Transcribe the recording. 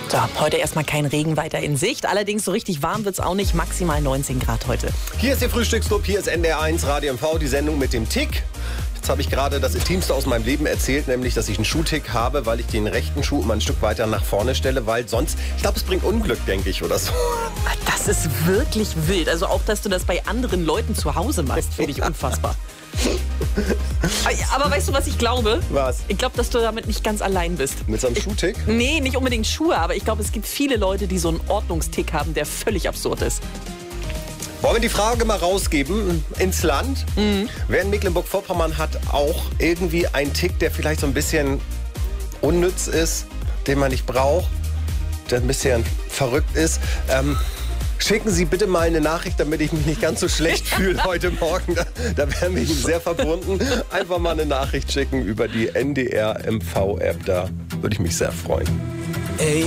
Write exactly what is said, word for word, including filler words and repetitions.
So, heute erstmal kein Regen weiter in Sicht. Allerdings so richtig warm wird's auch nicht. Maximal neunzehn Grad heute. Hier ist Ihr Frühstücksclub, hier ist N D R eins Radio M V, die Sendung mit dem Tick. Jetzt habe ich gerade das Intimste aus meinem Leben erzählt, nämlich, dass ich einen Schuhtick habe, weil ich den rechten Schuh immer ein Stück weiter nach vorne stelle, weil sonst, ich glaube, es bringt Unglück, denke ich, oder so. Das ist wirklich wild. Also auch, dass du das bei anderen Leuten zu Hause machst, finde ich unfassbar. Aber weißt du, was ich glaube? Was? Ich glaube, dass du damit nicht ganz allein bist. Mit so einem Schuhtick? Nee, nicht unbedingt Schuhe, aber ich glaube, es gibt viele Leute, die so einen Ordnungstick haben, der völlig absurd ist. Wollen wir die Frage mal rausgeben ins Land? Mhm. Wer in Mecklenburg-Vorpommern hat auch irgendwie einen Tick, der vielleicht so ein bisschen unnütz ist, den man nicht braucht, der ein bisschen verrückt ist? Ähm, Schicken Sie bitte mal eine Nachricht, damit ich mich nicht ganz so schlecht fühle heute Morgen. Da, da wären wir Ihnen sehr verbunden. Einfach mal eine Nachricht schicken über die N D R M V App. Da würde ich mich sehr freuen. Ey.